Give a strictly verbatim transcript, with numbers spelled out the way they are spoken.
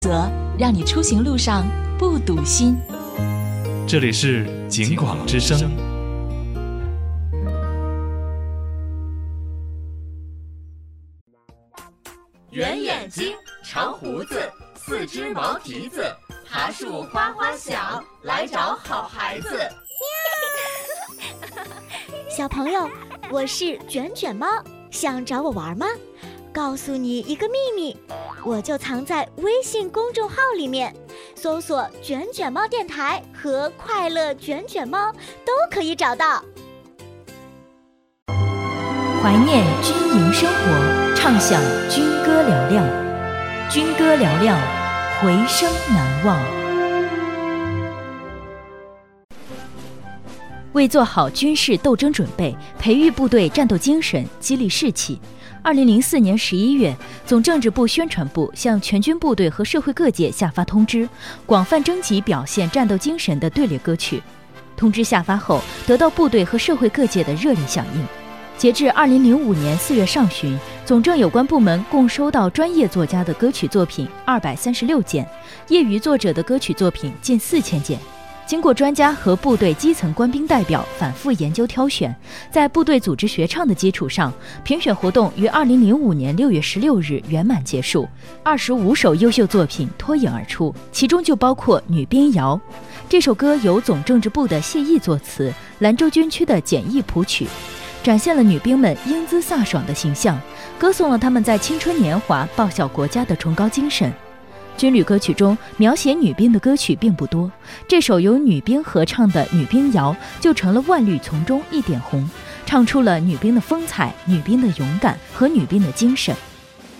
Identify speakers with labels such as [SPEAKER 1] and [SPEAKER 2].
[SPEAKER 1] 则让你出行路上不堵心。
[SPEAKER 2] 这里是警广之声。
[SPEAKER 3] 圆眼睛，长胡子，四只毛蹄子，爬树哗哗响，来找好孩子。
[SPEAKER 4] 小朋友，我是卷卷猫，想找我玩吗？告诉你一个秘密，我就藏在微信公众号里面，搜索卷卷猫电台和快乐卷卷猫都可以找到。
[SPEAKER 5] 怀念军营生活，畅享军歌嘹亮，军歌嘹亮，回声难忘。为做好军事斗争准备，培育部队战斗精神，激励士气，二零零四年十一月，总政治部宣传部向全军部队和社会各界下发通知，广泛征集表现战斗精神的队列歌曲。通知下发后，得到部队和社会各界的热烈响应。截至二零零五年四月上旬，总政有关部门共收到专业作家的歌曲作品二百三十六件，业余作者的歌曲作品近四千件。经过专家和部队基层官兵代表反复研究挑选，在部队组织学唱的基础上，评选活动于二零零五年六月十六日圆满结束。二十五首优秀作品脱颖而出，其中就包括《女兵谣》。这首歌由总政治部的谢毅作词，兰州军区的简易谱曲，展现了女兵们英姿飒爽的形象，歌颂了她们在青春年华报效国家的崇高精神。军旅歌曲中描写女兵的歌曲并不多，这首由女兵合唱的《女兵谣》就成了万绿丛中一点红，唱出了女兵的风采、女兵的勇敢和女兵的精神。